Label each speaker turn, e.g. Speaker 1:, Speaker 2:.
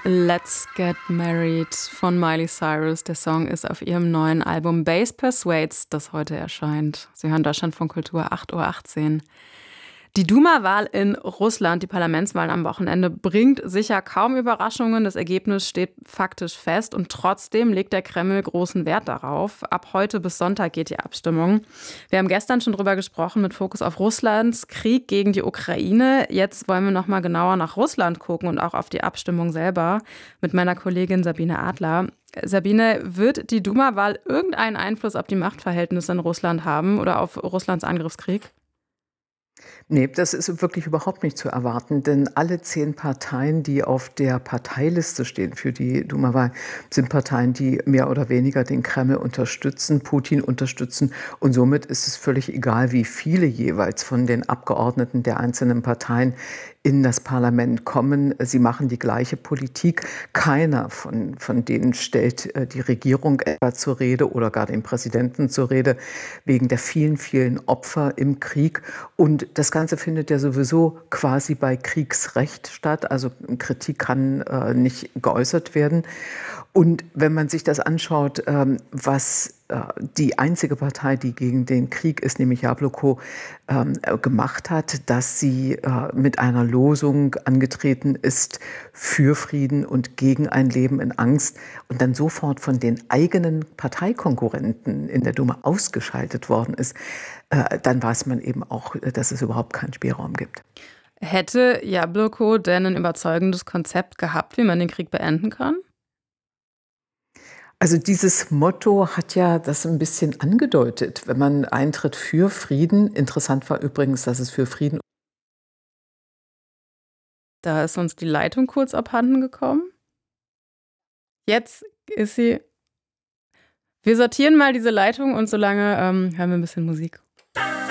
Speaker 1: Let's Get Married von Miley Cyrus. Der Song ist auf ihrem neuen Album Bass Persuades, das heute erscheint. Sie hören Deutschlandfunk Kultur, 8:18 Uhr. Die Duma-Wahl in Russland, die Parlamentswahlen am Wochenende, bringt sicher kaum Überraschungen. Das Ergebnis steht faktisch fest und trotzdem legt der Kreml großen Wert darauf. Ab heute bis Sonntag geht die Abstimmung. Wir haben gestern schon drüber gesprochen mit Fokus auf Russlands Krieg gegen die Ukraine. Jetzt wollen wir noch mal genauer nach Russland gucken und auch auf die Abstimmung selber mit meiner Kollegin Sabine Adler. Sabine, wird die Duma-Wahl irgendeinen Einfluss auf die Machtverhältnisse in Russland haben oder auf Russlands Angriffskrieg?
Speaker 2: Nee, das ist wirklich überhaupt nicht zu erwarten, denn alle 10 Parteien, die auf der Parteiliste stehen für die Duma-Wahl, sind Parteien, die mehr oder weniger den Kreml unterstützen, Putin unterstützen. Und somit ist es völlig egal, wie viele jeweils von den Abgeordneten der einzelnen Parteien in das Parlament kommen. Sie machen die gleiche Politik. Keiner von denen stellt die Regierung etwa zur Rede oder gar den Präsidenten zur Rede wegen der vielen, vielen Opfer im Krieg. Und das Ganze findet ja sowieso quasi bei Kriegsrecht statt. Also Kritik kann nicht geäußert werden. Und wenn man sich das anschaut, was die einzige Partei, die gegen den Krieg ist, nämlich Jabloko, gemacht hat, dass sie mit einer Losung angetreten ist für Frieden und gegen ein Leben in Angst und dann sofort von den eigenen Parteikonkurrenten in der Duma ausgeschaltet worden ist, dann weiß man eben auch, dass es überhaupt keinen Spielraum gibt.
Speaker 1: Hätte Jabloko denn ein überzeugendes Konzept gehabt, wie man den Krieg beenden kann?
Speaker 2: Also dieses Motto hat ja das ein bisschen angedeutet, wenn man eintritt für Frieden. Interessant war übrigens, dass es für Frieden.
Speaker 1: Da ist uns die Leitung kurz abhanden gekommen. Jetzt ist sie. Wir sortieren mal diese Leitung und solange hören wir ein bisschen Musik.